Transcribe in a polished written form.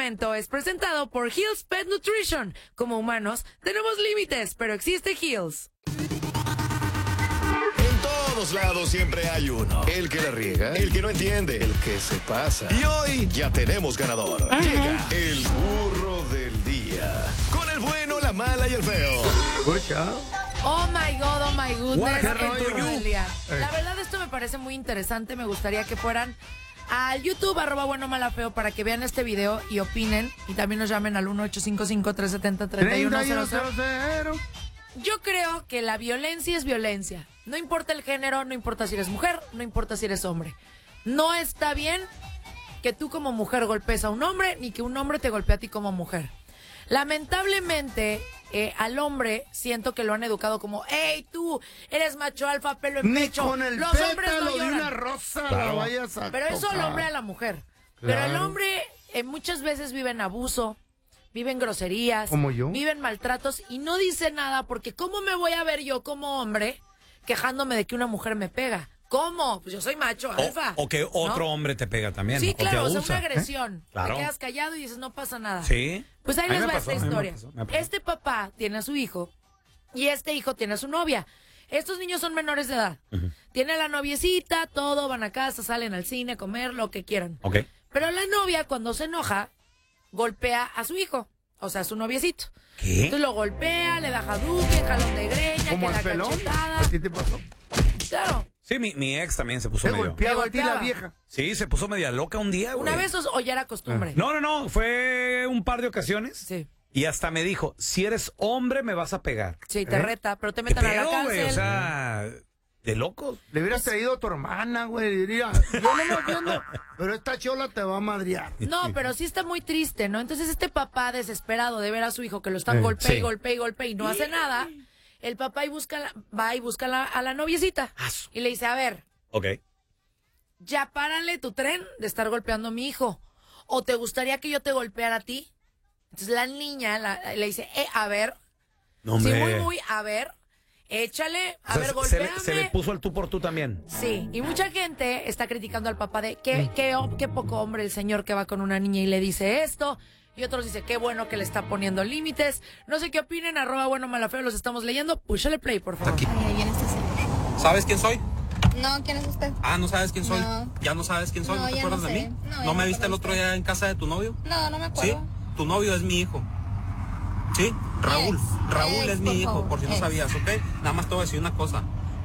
segmento es presentado por Hills Pet Nutrition. Como humanos, tenemos límites, pero existe Hills. En todos lados siempre hay uno. El que la riega, el que no entiende, el que se pasa. Y hoy ya tenemos ganador. Llega el burro del día. Con el bueno, la mala y el feo. Oh my God, oh my goodness. ¿Qué el rollo? burro del día. La verdad, esto me parece muy interesante. Me gustaría que fueran al YouTube, @buenomalafeo, para que vean este video y opinen. Y también nos llamen al 1-855-370-3100. Yo creo que la violencia es violencia. No importa el género, no importa si eres mujer, no importa si eres hombre. No está bien que tú como mujer golpees a un hombre, ni que un hombre te golpee a ti como mujer. Lamentablemente, al hombre siento que lo han educado como, hey, tú eres macho alfa, pelo en Ni pecho. con el Los hombres no pétalo de lloran. una rosa la vayas a Pero eso tocar. el hombre a la mujer. Claro. Pero el hombre muchas veces vive en abuso, vive en groserías, ¿Como yo? vive en maltratos y no dice nada porque ¿cómo me voy a ver yo como hombre quejándome de que una mujer me pega? ¿Cómo? Pues yo soy macho alfa. O que otro ¿no? hombre te pega también. Sí, o te claro, o sea, abusa. una agresión. Claro. Te quedas callado y dices, no pasa nada. Sí. Pues ahí A mí les me va pasó, esta a mí me historia. pasó, me pasó. Este papá tiene a su hijo y este hijo tiene a su novia. Estos niños son menores de edad. Tiene la noviecita, todo, van a casa, salen al cine, a comer, lo que quieran. Ok. Pero la novia, cuando se enoja, golpea a su hijo, o sea, a su noviecito. ¿Qué? Entonces lo golpea, le da jaduque, jalón de greña, ¿Como que el la pelón? cachetada. ¿A ti te pasó? Claro. Sí, mi ex también se puso Te medio. golpeaba a ti la golpeaba. vieja. Sí, se puso media loca un día, güey. ¿Una vez o ya era costumbre? No, fue un par de ocasiones. Sí. Y hasta me dijo, si eres hombre me vas a pegar. Sí, te reta, pero te ¿Qué meten a la pedo, cárcel. güey? O sea, de locos. Le hubieras traído a tu hermana, güey. Diría, yo no me entiendo, pero esta chola te va a madrear. No, pero sí está muy triste, ¿no? Entonces este papá desesperado de ver a su hijo que lo están golpe sí. y golpe y golpe y no hace nada, el papá va y busca a la noviecita y le dice, a ver, Ok. ya párale tu tren de estar golpeando a mi hijo. ¿O te gustaría que yo te golpeara a ti? Entonces la niña le dice, a ver, No, sí, hombre. muy, a ver, échale, a O sea, ver, se golpéame. le puso el tú por tú también. Sí, y mucha gente está criticando al papá de qué poco hombre el señor que va con una niña y le dice esto. Y otros dicen, qué bueno que le está poniendo límites. No sé qué opinen, @buenomalafeo, los estamos leyendo. Púchale play, por favor. Ay, ahí viene este señor. ¿Sabes quién soy? No, ¿quién es usted? Ah, ¿no sabes quién soy? No. ¿Ya no sabes quién soy? No, ¿No te ya acuerdas no de sé. mí? No, ya ¿No me no viste el conozco. otro día en casa de tu novio? No, no me ¿Sí? acuerdo. Tu novio es mi hijo. ¿Sí? Raúl. Ex, Raúl es mi por hijo, favor, por si no ex. sabías, ¿ok? Nada más te voy a decir una cosa.